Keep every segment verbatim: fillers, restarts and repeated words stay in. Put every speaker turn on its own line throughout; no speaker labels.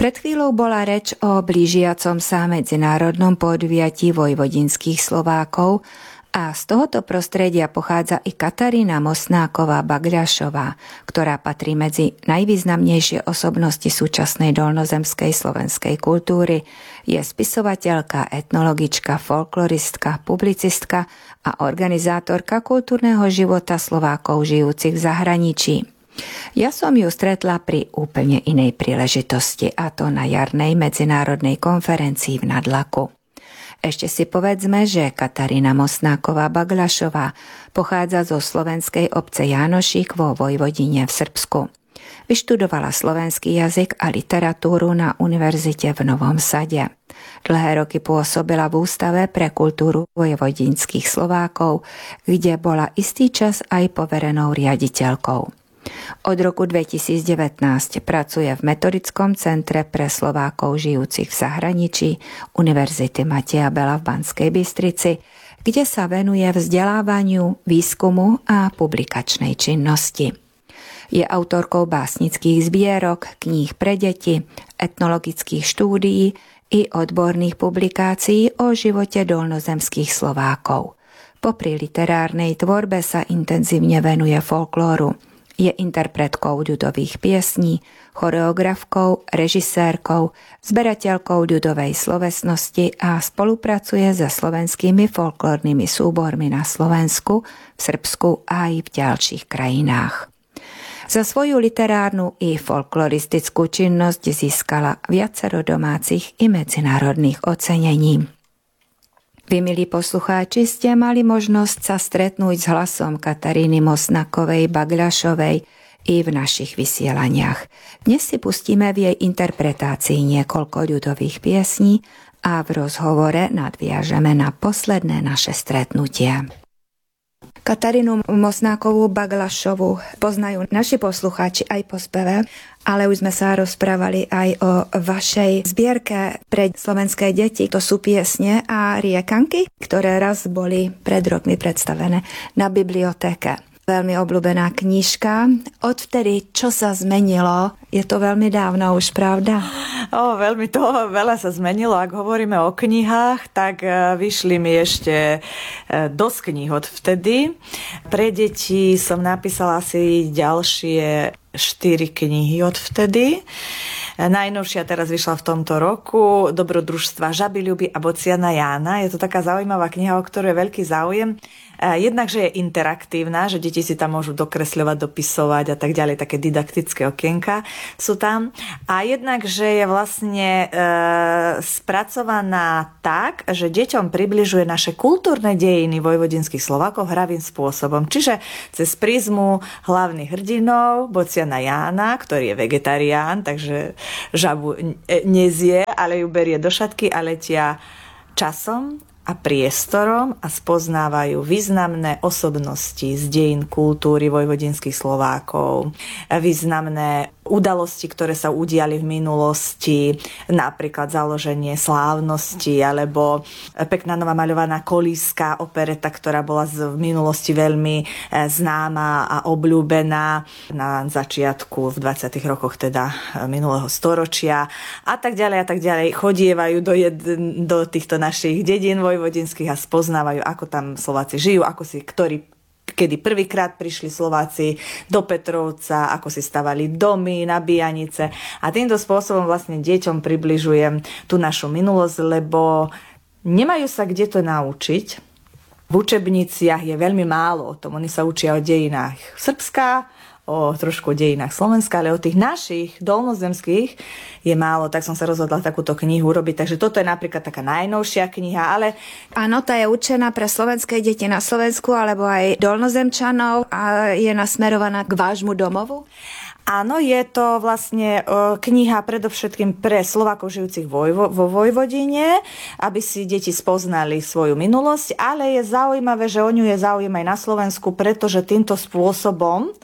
Pred chvíľou bola reč o blížiacom sa medzinárodnom podujatí vojvodinských Slovákov a z tohoto prostredia pochádza i Katarína Mosnáková-Bagľašová, ktorá patrí medzi najvýznamnejšie osobnosti súčasnej dolnozemskej slovenskej kultúry. Je spisovateľka, etnologička, folkloristka, publicistka a organizátorka kultúrneho života Slovákov žijúcich v zahraničí. Ja som ju stretla pri úplne inej príležitosti, a to na jarnej medzinárodnej konferencii v Nadlaku. Ešte si povedzme, že Katarína Mosnáková-Bagľašová pochádza zo slovenskej obce Jánošík vo Vojvodine v Srbsku. Vyštudovala slovenský jazyk a literatúru na univerzite v Novom Sade. Dlhé roky pôsobila v Ústave pre kultúru vojvodinských Slovákov, kde bola istý čas aj poverenou riaditeľkou. Od roku dvetisícdevätnásť pracuje v Metodickom centre pre Slovákov žijúcich v zahraničí Univerzity Mateja Bela v Banskej Bystrici, kde sa venuje vzdelávaniu, výskumu a publikačnej činnosti. Je autorkou básnických zbierok, kníh pre deti, etnologických štúdií i odborných publikácií o živote dolnozemských Slovákov. Popri literárnej tvorbe sa intenzívne venuje folklóru. Je interpretkou ľudových piesní, choreografkou, režisérkou, zberateľkou ľudovej slovesnosti a spolupracuje so slovenskými folklórnymi súbormi na Slovensku, v Srbsku a aj v ďalších krajinách. Za svoju literárnu i folkloristickú činnosť získala viacero domácich i medzinárodných ocenení. Vy, milí poslucháči, ste mali možnosť sa stretnúť s hlasom Kataríny Mosnákovej-Bagľašovej i v našich vysielaniach. Dnes si pustíme v jej interpretácii niekoľko ľudových piesní a v rozhovore nadviažeme na posledné naše stretnutie. Katarínu Mosnákovú-Bagľašovú poznajú naši poslucháči aj po speve, ale už sme sa rozprávali aj o vašej zbierke pre slovenské deti. To sú piesne a riekanky, ktoré raz boli pred rokmi predstavené na bibliotéke. Veľmi obľúbená knižka. Odvtedy, čo sa zmenilo? Je to veľmi dávno už, pravda?
O, veľmi toho veľa sa zmenilo. Ak hovoríme o knihách, tak vyšli mi ešte dosť kníh odvtedy. Pre deti som napísala asi ďalšie štyri knihy odvtedy. Najnovšia teraz vyšla v tomto roku Dobrodružstva Žabyľuby a Bociana Jána. Je to taká zaujímavá kniha, o ktorú je veľký záujem. Jednak, že je interaktívna, že deti si tam môžu dokresľovať, dopisovať a tak ďalej, také didaktické okienka sú tam. A jednak, že je vlastne e, spracovaná tak, že deťom približuje naše kultúrne dejiny vojvodinských Slovákov hravým spôsobom. Čiže cez prízmu hlavných hrdinov Bociana Jána, ktorý je vegetarián, takže žabu nezie, ale ju berie do šatky a letia časom a priestorom a spoznávajú významné osobnosti z dejín kultúry vojvodinských Slovákov, významné udalosti, ktoré sa udiali v minulosti, napríklad založenie slávnosti, alebo pekná nová maľovaná kolíska, opereta, ktorá bola v minulosti veľmi známa a obľúbená na začiatku v dvadsiatych rokoch teda minulého storočia a tak ďalej a tak ďalej. Chodievajú do, jed, do týchto našich dedín vojvodinských a spoznávajú, ako tam Slováci žijú, ako si ktorí kedy prvýkrát prišli Slováci do Petrovca, ako si stavali domy, nabíjanice. A týmto spôsobom vlastne deťom približujem tú našu minulosť, lebo nemajú sa kde to naučiť. V učebniciach je veľmi málo o tom. Oni sa učia o dejinách Srbska, o trošku o dejinách Slovenska, ale o tých našich dolnozemských je málo, tak som sa rozhodla takúto knihu urobiť. Takže toto je napríklad taká najnovšia kniha, ale...
Áno, tá je určená pre slovenské deti na Slovensku, alebo aj dolnozemčanov a je nasmerovaná k vášmu domovu?
Áno, je to vlastne kniha predovšetkým pre Slovákov žijúcich vo Vojvodine, aby si deti spoznali svoju minulosť, ale je zaujímavé, že o ňu je záujem aj na Slovensku, pretože týmto spôsobom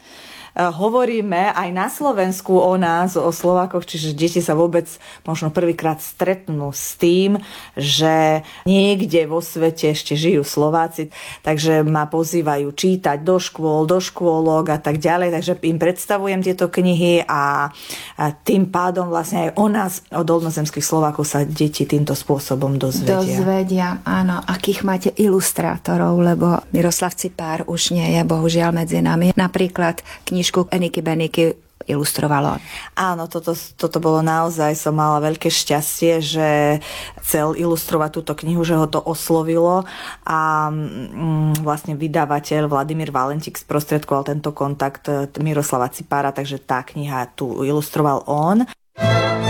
hovoríme aj na Slovensku o nás, o Slovákoch, čiže deti sa vôbec možno prvýkrát stretnú s tým, že niekde vo svete ešte žijú Slováci, takže ma pozývajú čítať do škôl, do škôlok a tak ďalej, takže im predstavujem tieto knihy a, a tým pádom vlastne aj o nás, o dolnozemských Slovákov sa deti týmto spôsobom dozvedia.
Dozvedia, áno. Akých máte ilustrátorov, lebo Miroslav Cipár už nie je bohužiaľ medzi nami. Napríklad knižku Eniky Beniky ilustrovalo.
Áno, toto, toto bolo naozaj, som mala veľké šťastie, že chcel ilustrovať túto knihu, že ho to oslovilo a mm, vlastne vydavateľ Vladimír Valentík sprostredkoval tento kontakt Miroslava Cipára, takže tá kniha tu ilustroval on.